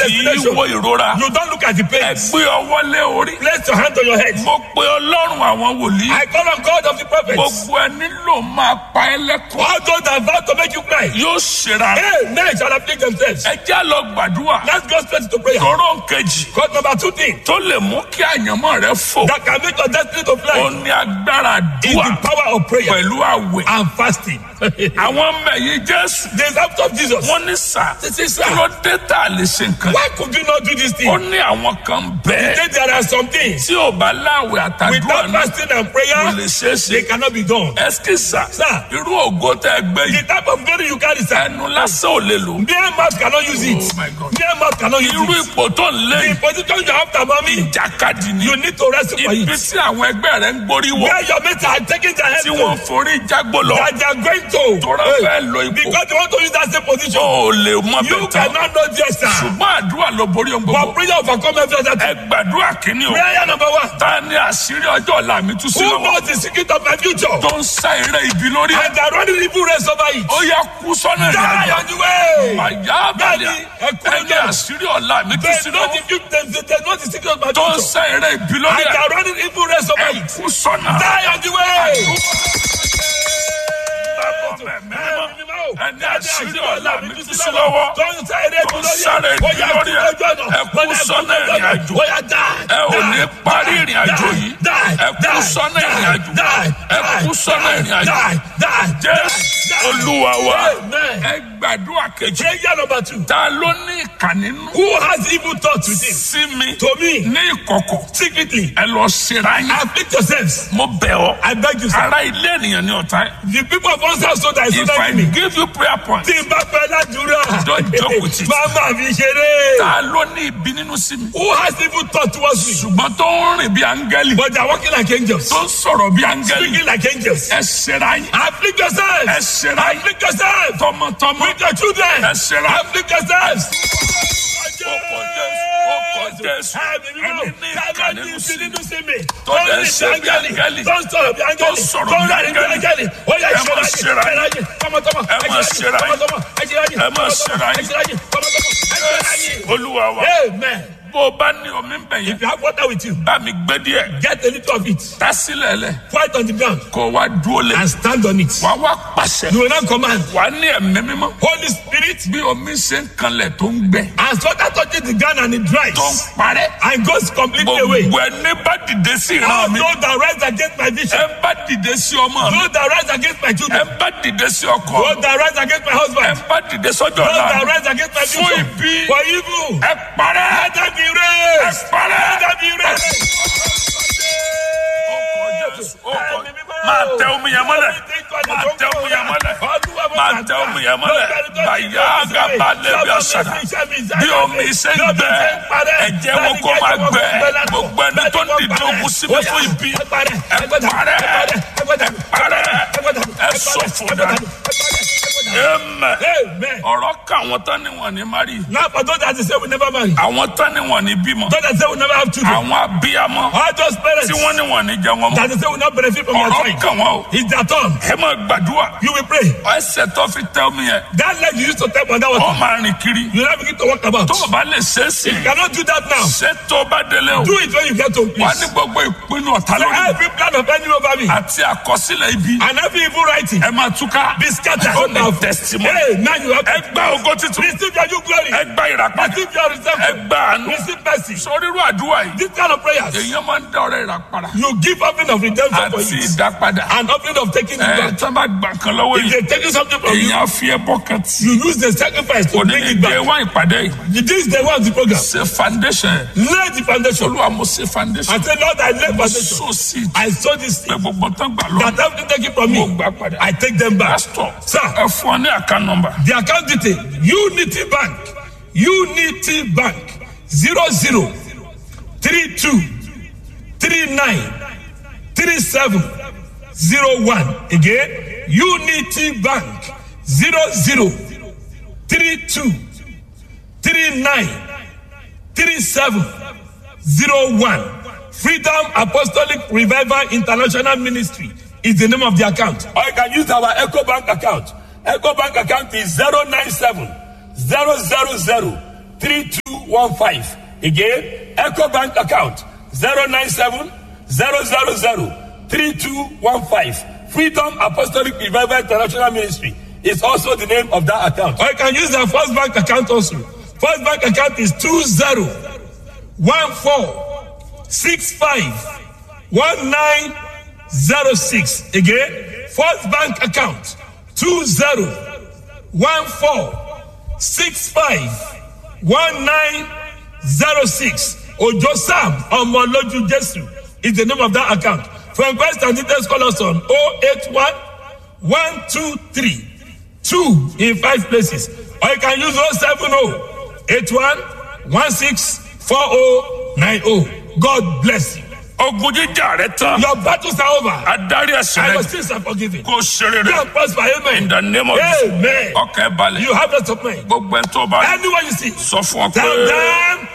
destination. You don't look at the pain. Place your hand on your head. I call on God of the prophets. All those that vow to make you cry. Amen. Shall afflict themselves. Let's go straight to prayer. God number 2 thing. That can make your destiny to fly. Is the power of prayer and fasting. The example of Jesus. Why could you not do this thing? There are some things without fasting and prayer, they cannot be done. Sir, the type of glory you carry, sir, mere mouth cannot use it. Oh my God. Mere mouth cannot use it. The position you have to mommy, you need to wrestle for it. Where your mates are taking their head to, that they are going to, because they want to use that same position. You cannot know this, sir. But prayer overcome every other thing. Prayer number 1. Who knows the secret of my future? And they are running evil race over it. Die on the way. They know the secret of my future. And they are running evil race over it. Die on the way. Prayer number 2. Who has evil thoughts within? To me. Secretly. Afflict yourselves. I beg you, sir. The people of one house so that if I give you prayer points, don't joke with it. Who has evil thought towards me? But they are walking like angels. Speaking like angels. Afflict yourselves. Afflict yourselves. With your children. Afflict yourselves. Amen. If you have water with you, get a little of it. Fight on the ground and stand on it. You will not command. Holy Spirit, as water touches the ground and it dries and goes completely away. All those that rise against my vision, those that rise against my children, those that rise against my husband, those that rise against my future, for evil, let them be raised. Let them be raised. Amen. Now for those that say we never marry, those that say we never have children, all those parents that say we not benefit from our time, it's their turn. You will pray. That leg you used to tap on that water, you now begin to walk about. If you cannot do that now, do it when you get to peace. So every plan of enemy over me and every evil writing be scattered. Testimony. Hey, now you have to receive your new glory. Receive your redemption. Receive mercy. This kind of prayers, you give offering of redemption for it and offering of taking it back. If they take something from you, you use the sacrifice to bring it back. This is the one of the program. Lay the foundation. I said, Lord, I lay foundation. I saw this thing. That everything taken from me, I take them back. Sir, account number. The account detail, Unity Bank 00 32 39 37 01. Again, Unity Bank 00 32 39 37 01. Freedom Apostolic Revival International Ministry is the name of the account. Or you can use our Echo Bank account. Echo Bank account is 097 000 32 3215. Again, Echo Bank account 097-000-3215. Freedom Apostolic Revival International Ministry is also the name of that account. Or you can use the First Bank account also. First Bank account is 2014651906. Again, First Bank account 2014651906. Ojo Sam Omoloju Jesu is the name of that account. For inquiries and details, call us on 081-123-2 in 5 places. Or you can use 070-81-16-4090. God bless you. Ogun jíjà rẹ tán. Your battles are over. Adarí ẹ̀sìn And your rẹ. sins are forgiven. Kò ṣe rere. You are prosper. Amen. In the name of Jesus. Amen. Ọkàn ẹ balẹ̀. You have that of mind. Gbogbo ẹni tó bá rí. Anyone you see, Sọ fún ọ tell pé. them.